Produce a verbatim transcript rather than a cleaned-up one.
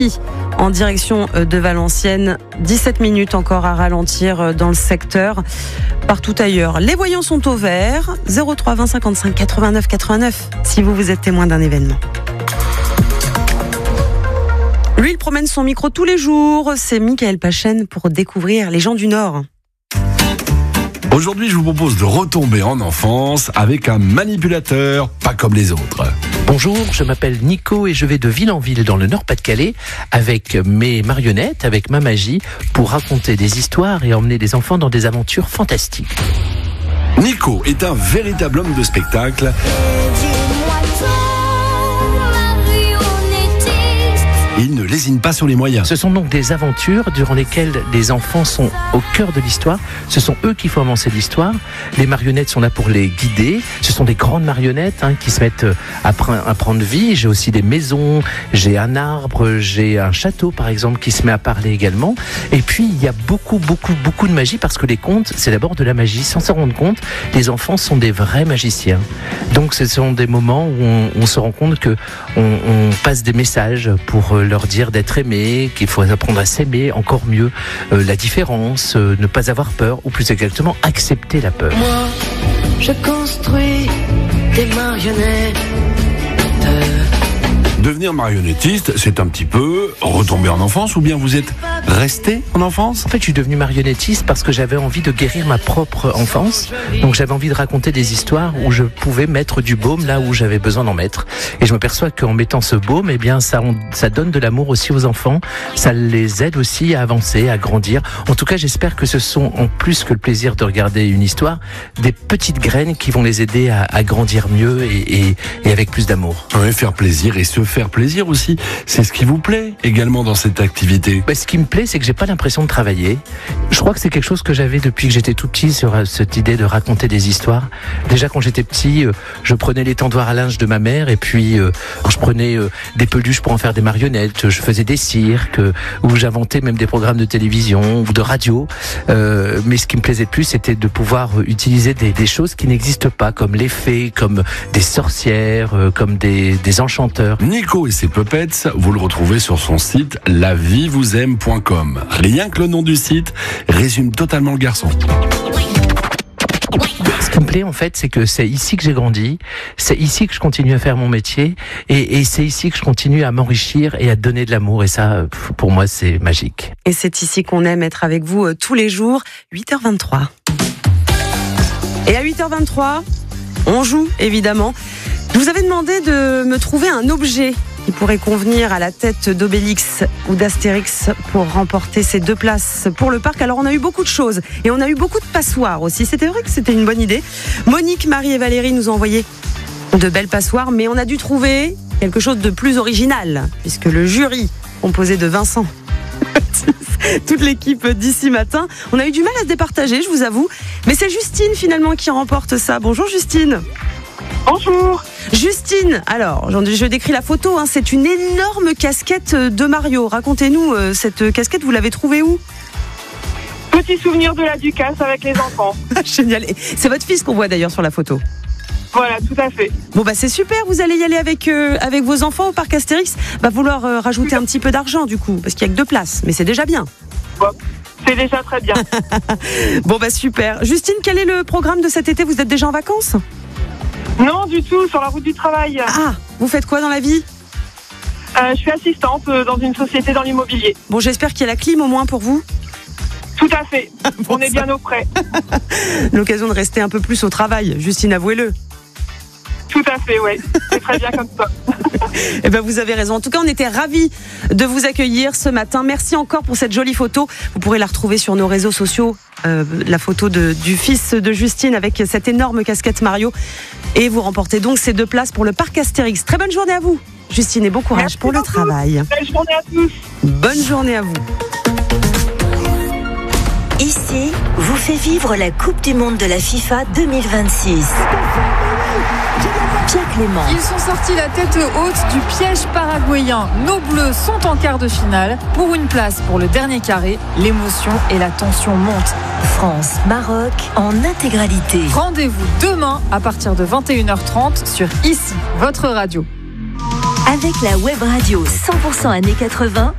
en direction de Valenciennes. dix-sept minutes encore à ralentir dans le secteur. Partout ailleurs, les voyants sont au vert. zéro trois vingt cinquante-cinq quatre-vingt-neuf quatre-vingt-neuf si vous vous êtes témoin d'un événement. Lui, il promène son micro tous les jours. C'est Mickaël Pachen pour découvrir les gens du Nord. Aujourd'hui, je vous propose de retomber en enfance avec un manipulateur pas comme les autres. Bonjour, je m'appelle Nico et je vais de ville en ville dans le Nord-Pas-de-Calais avec mes marionnettes, avec ma magie, pour raconter des histoires et emmener les enfants dans des aventures fantastiques. Nico est un véritable homme de spectacle. Il ne lésine pas sur les moyens. Ce sont donc des aventures durant lesquelles les enfants sont au cœur de l'histoire. Ce sont eux qui font avancer l'histoire. Les marionnettes sont là pour les guider. Ce sont des grandes marionnettes hein, qui se mettent à, pre- à prendre vie. J'ai aussi des maisons, j'ai un arbre, j'ai un château par exemple qui se met à parler également. Et puis il y a beaucoup, beaucoup, beaucoup de magie parce que les contes, c'est d'abord de la magie. Sans s'en rendre compte, les enfants sont des vrais magiciens. Donc ce sont des moments où on, on se rend compte que on, on passe des messages pour leur dire d'être aimé, qu'il faut apprendre à s'aimer, encore mieux, euh, la différence, euh, ne pas avoir peur, ou plus exactement, accepter la peur. Moi, je construis des marionnettes. Devenir marionnettiste, c'est un petit peu retomber en enfance ou bien vous êtes resté en enfance ? En fait, je suis devenu marionnettiste parce que j'avais envie de guérir ma propre enfance. Donc j'avais envie de raconter des histoires où je pouvais mettre du baume là où j'avais besoin d'en mettre. Et je me perçois qu'en mettant ce baume, eh bien, ça, on, ça donne de l'amour aussi aux enfants. Ça les aide aussi à avancer, à grandir. En tout cas, j'espère que ce sont, en plus que le plaisir de regarder une histoire, des petites graines qui vont les aider à, à grandir mieux et, et, et avec plus d'amour. Ouais, faire plaisir et se faire plaisir aussi, c'est ce qui vous plaît également dans cette activité. Bah, ce qui me plaît, c'est que j'ai pas l'impression de travailler. Je crois que c'est quelque chose que j'avais depuis que j'étais tout petit, sur cette idée de raconter des histoires. Déjà quand j'étais petit, euh, je prenais les tendoirs à linge de ma mère et puis euh, je prenais euh, des peluches pour en faire des marionnettes. Je faisais des cirques euh, où j'inventais même des programmes de télévision ou de radio. Euh, mais ce qui me plaisait le plus, c'était de pouvoir utiliser des, des choses qui n'existent pas, comme les fées, comme des sorcières, euh, comme des, des enchanteurs. Nico et ses puppets, vous le retrouvez sur son site la vie vous aime point com. Rien que le nom du site résume totalement le garçon. Ce qui me plaît en fait, c'est que c'est ici que j'ai grandi, c'est ici que je continue à faire mon métier et, et c'est ici que je continue à m'enrichir et à donner de l'amour et ça, pour moi, c'est magique. Et c'est ici qu'on aime être avec vous euh, tous les jours, huit heures vingt-trois. Et à huit heures vingt-trois, on joue évidemment. Je vous avais demandé de me trouver un objet qui pourrait convenir à la tête d'Obélix ou d'Astérix pour remporter ces deux places pour le parc. Alors on a eu beaucoup de choses et on a eu beaucoup de passoires aussi. C'était vrai que c'était une bonne idée. Monique, Marie et Valérie nous ont envoyé de belles passoires, mais on a dû trouver quelque chose de plus original puisque le jury, composé de Vincent, toute l'équipe d'ici matin, on a eu du mal à se départager, je vous avoue. Mais c'est Justine finalement qui remporte ça. Bonjour Justine. Bonjour. Justine, alors, je décris la photo, hein, c'est une énorme casquette de Mario. Racontez-nous, euh, cette casquette, vous l'avez trouvée où ? Petit souvenir de la Ducasse avec les enfants. Génial. C'est votre fils qu'on voit d'ailleurs sur la photo. Voilà, tout à fait. Bon bah c'est super, vous allez y aller avec, euh, avec vos enfants au parc Astérix. Va falloir euh, rajouter un petit peu d'argent du coup, parce qu'il n'y a que deux places, mais c'est déjà bien. Bon, c'est déjà très bien. Bon bah super. Justine, quel est le programme de cet été ? Vous êtes déjà en vacances ? Non, du tout, sur la route du travail. Ah, vous faites quoi dans la vie ? euh, Je suis assistante dans une société dans l'immobilier. Bon, j'espère qu'il y a la clim au moins pour vous. Tout à fait, Bon, on est ça... bien au frais. L'occasion de rester un peu plus au travail, Justine, avouez-le. Tout à fait, oui. C'est très bien comme ça. Eh ben, vous avez raison. En tout cas, on était ravis de vous accueillir ce matin. Merci encore pour cette jolie photo. Vous pourrez la retrouver sur nos réseaux sociaux. Euh, la photo de, du fils de Justine avec cette énorme casquette Mario. Et vous remportez donc ces deux places pour le parc Astérix. Très bonne journée à vous, Justine, et bon courage Merci pour beaucoup. le travail. Belle journée à tous. Bonne journée à vous. Ici, vous fait vivre la Coupe du Monde de la FIFA deux mille vingt-six. Pierre Clément. Ils sont sortis la tête haute du piège paraguayen. Nos Bleus sont en quart de finale. Pour une place pour le dernier carré, l'émotion et la tension montent. France, Maroc en intégralité. Rendez-vous demain à partir de vingt et une heures trente sur Ici, votre radio. Avec la web radio cent pour cent années quatre-vingts,